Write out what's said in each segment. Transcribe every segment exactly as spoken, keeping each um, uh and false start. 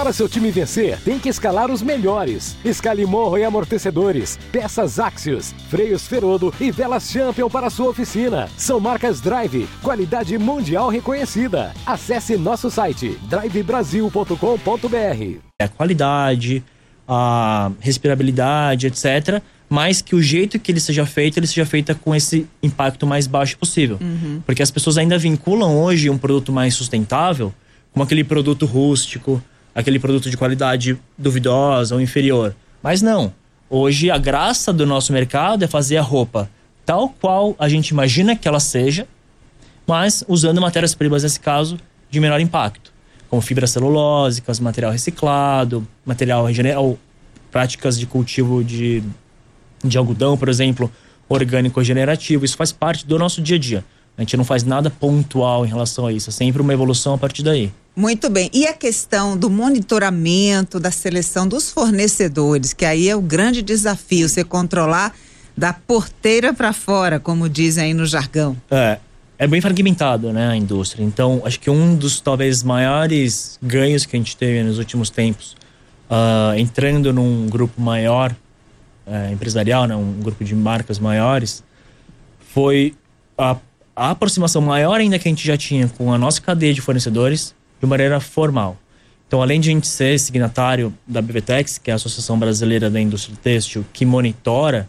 Para seu time vencer, tem que escalar os melhores. Escale morro e amortecedores, peças Axios, freios Ferodo e velas Champion para sua oficina. São marcas Drive, qualidade mundial reconhecida. Acesse nosso site drive brasil ponto com ponto b r. A qualidade, a respirabilidade, etcétera. Mas que o jeito que ele seja feito, ele seja feito com esse impacto mais baixo possível. Uhum. Porque as pessoas ainda vinculam hoje um produto mais sustentável como aquele produto rústico, aquele produto de qualidade duvidosa ou inferior. Mas não. Hoje a graça do nosso mercado é fazer a roupa tal qual a gente imagina que ela seja, mas usando matérias-primas, nesse caso, de menor impacto. Como fibras celulósicas, material reciclado, material regenerado, práticas de cultivo de... de algodão, por exemplo, orgânico regenerativo. Isso faz parte do nosso dia a dia. A gente não faz nada pontual em relação a isso. É sempre uma evolução a partir daí. Muito bem. E a questão do monitoramento, da seleção dos fornecedores, que aí é o grande desafio, você controlar da porteira para fora, como dizem aí no jargão. É, é bem fragmentado, né, a indústria. Então, acho que um dos talvez maiores ganhos que a gente teve nos últimos tempos, uh, entrando num grupo maior, É, empresarial, né, um grupo de marcas maiores, foi a, a aproximação maior ainda que a gente já tinha com a nossa cadeia de fornecedores de maneira formal. Então, além de a gente ser signatário da BVTEX, que é a Associação Brasileira da Indústria Têxtil, que monitora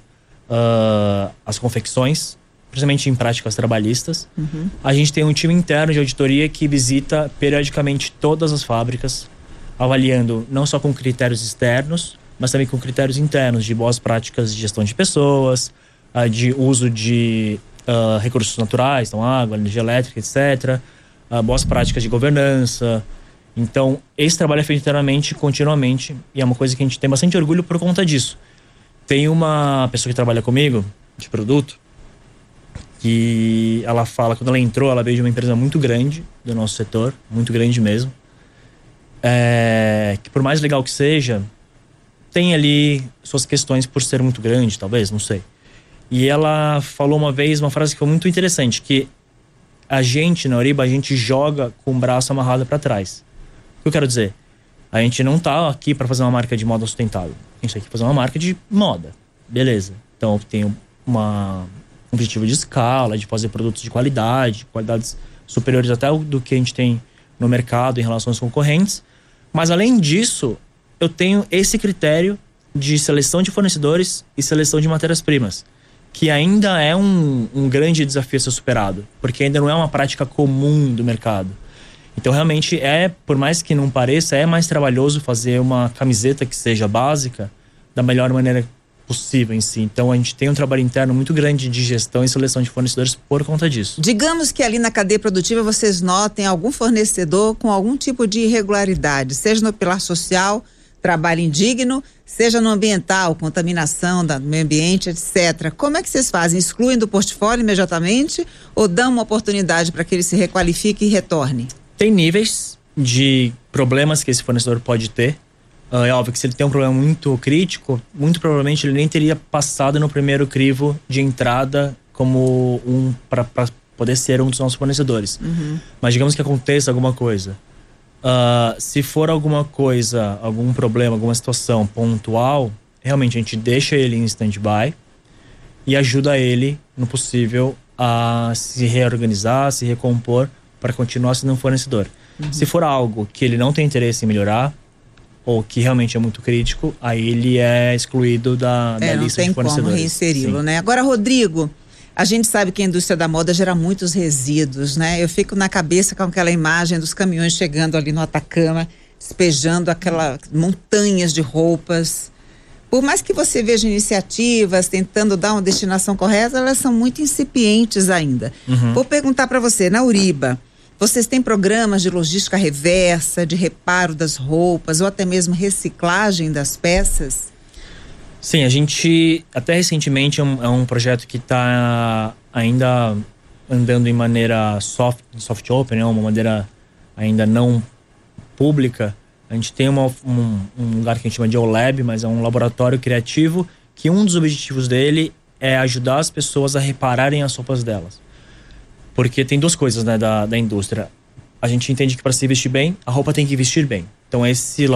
uh, as confecções, principalmente em práticas trabalhistas, uhum. a gente tem um time interno de auditoria que visita periodicamente todas as fábricas, avaliando não só com critérios externos, mas também com critérios internos de boas práticas de gestão de pessoas, de uso de uh, recursos naturais, então água, energia elétrica, etcétera, uh, boas práticas de governança. Então, esse trabalho é feito internamente, continuamente, e é uma coisa que a gente tem bastante orgulho por conta disso. Tem uma pessoa que trabalha comigo, de produto, que ela fala, quando ela entrou, ela veio de uma empresa muito grande do nosso setor, muito grande mesmo, é, que por mais legal que seja, tem ali suas questões por ser muito grande, talvez, não sei. E ela falou uma vez uma frase que foi muito interessante, que a gente, na Oriba, a gente joga com o braço amarrado para trás. O que eu quero dizer? A gente não tá aqui para fazer uma marca de moda sustentável. A gente tá aqui para fazer uma marca de moda. Beleza. Então, tem uma, um objetivo de escala, de fazer produtos de qualidade, qualidades superiores até do que a gente tem no mercado em relação aos concorrentes. Mas, além disso, eu tenho esse critério de seleção de fornecedores e seleção de matérias-primas, que ainda é um, um grande desafio a ser superado, porque ainda não é uma prática comum do mercado. Então, realmente, é, por mais que não pareça, é mais trabalhoso fazer uma camiseta que seja básica da melhor maneira possível em si. Então, a gente tem um trabalho interno muito grande de gestão e seleção de fornecedores por conta disso. Digamos que ali na cadeia produtiva vocês notem algum fornecedor com algum tipo de irregularidade, seja no pilar social, trabalho indigno, seja no ambiental, contaminação do meio ambiente, etcétera. Como é que vocês fazem? Excluem do portfólio imediatamente ou dão uma oportunidade para que ele se requalifique e retorne? Tem níveis de problemas que esse fornecedor pode ter. Uh, é óbvio que se ele tem um problema muito crítico, muito provavelmente ele nem teria passado no primeiro crivo de entrada como um para poder ser um dos nossos fornecedores. Uhum. Mas digamos que aconteça alguma coisa. Uh, se for alguma coisa, algum problema, alguma situação pontual, realmente a gente deixa ele em stand-by e ajuda ele, no possível, a se reorganizar, se recompor para continuar sendo um fornecedor. Uhum. Se for algo que ele não tem interesse em melhorar, ou que realmente é muito crítico, aí ele é excluído da, da é, lista de fornecedores. Não tem como reinseri-lo, né? Agora, Rodrigo, a gente sabe que a indústria da moda gera muitos resíduos, né? Eu fico na cabeça com aquela imagem dos caminhões chegando ali no Atacama, despejando aquelas montanhas de roupas. Por mais que você veja iniciativas tentando dar uma destinação correta, elas são muito incipientes ainda. Uhum. Vou perguntar para você, na Uriba, vocês têm programas de logística reversa, de reparo das roupas ou até mesmo reciclagem das peças? Sim, a gente, até recentemente, é um, é um projeto que está ainda andando em maneira soft, soft open, né? Uma maneira ainda não pública. A gente tem uma, um, um lugar que a gente chama de O Lab, mas é um laboratório criativo que um dos objetivos dele é ajudar as pessoas a repararem as roupas delas. Porque tem duas coisas, né, da, da indústria. A gente entende que para se vestir bem, a roupa tem que vestir bem. Então esse